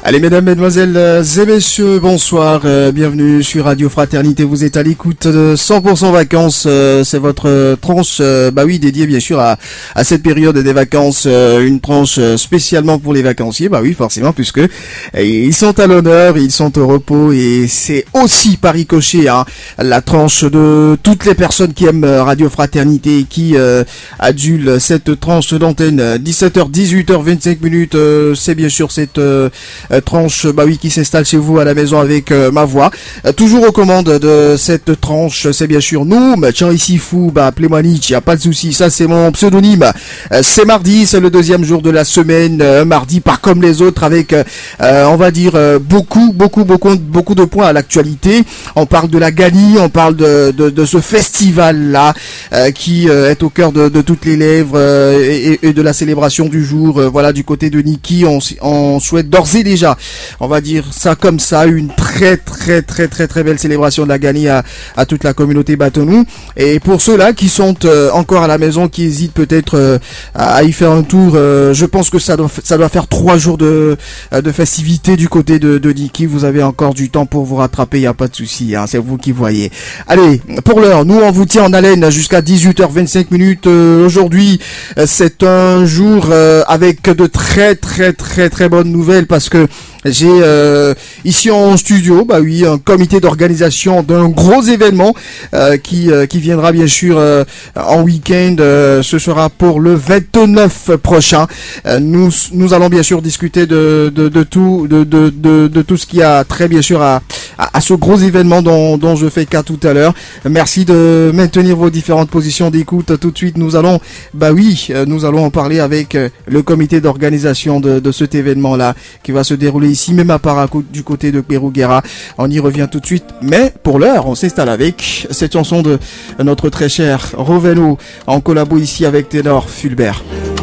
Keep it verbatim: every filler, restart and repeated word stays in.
Allez, mesdames, mesdemoiselles et messieurs, bonsoir, euh, bienvenue sur Radio Fraternité. Vous êtes à l'écoute de cent pour cent vacances. Euh, c'est votre tranche, euh, bah oui, dédiée bien sûr à, à cette période des vacances. Euh, une tranche spécialement pour les vacanciers. Bah oui, forcément, puisque euh, ils sont à l'honneur, ils sont au repos, et c'est aussi par ricochet hein, la tranche de toutes les personnes qui aiment Radio Fraternité et qui euh, adulent cette tranche d'antenne. dix-sept heures, dix-huit heures vingt-cinq minutes. Euh, c'est bien sûr cette euh, tranche bah oui qui s'installe chez vous à la maison avec euh, ma voix euh, toujours aux commandes de cette tranche. C'est bien sûr nous, tiens ici fou, bah appelez-moi Nietzsche, y a pas de souci, ça c'est mon pseudonyme. Euh, c'est mardi, c'est le deuxième jour de la semaine, euh, mardi pas comme les autres avec euh, on va dire euh, beaucoup beaucoup beaucoup beaucoup de points à l'actualité. On parle de la Ghani, on parle de de, de ce festival là euh, qui euh, est au cœur de, de toutes les lèvres euh, et, et de la célébration du jour. Euh, voilà, du côté de Niki, on on souhaite d'ores et déjà, on va dire ça comme ça, une très très très très très belle célébration de la Ghani à, à toute la communauté Batonou. Et pour ceux-là qui sont euh, encore à la maison, qui hésitent peut-être euh, à y faire un tour, euh, je pense que ça doit ça doit faire trois jours de de festivités du côté de, de Niki. Vous avez encore du temps pour vous rattraper, y a pas de souci, hein, c'est vous qui voyez. Allez, pour l'heure, nous on vous tient en haleine jusqu'à dix-huit heures vingt-cinq minutes. Euh, aujourd'hui, c'est un jour euh, avec de très très très très bonnes nouvelles, parce que j'ai euh, ici en studio, bah oui, un comité d'organisation d'un gros événement euh, qui euh, qui viendra bien sûr euh, en week-end. Euh, ce sera pour le vingt-neuf prochain. Euh, nous nous allons bien sûr discuter de de, de tout de, de de de tout ce qui a trait bien sûr à à, à ce gros événement dont dont je fais cas tout à l'heure. Merci de maintenir vos différentes positions d'écoute. Tout de suite, nous allons bah oui, nous allons en parler avec le comité d'organisation de de cet événement là qui va se dérouler ici même à Parakou du côté de Pérouguera. On y revient tout de suite, mais pour l'heure on s'installe avec cette chanson de notre très cher Roveno en collabo ici avec Ténor Fulbert.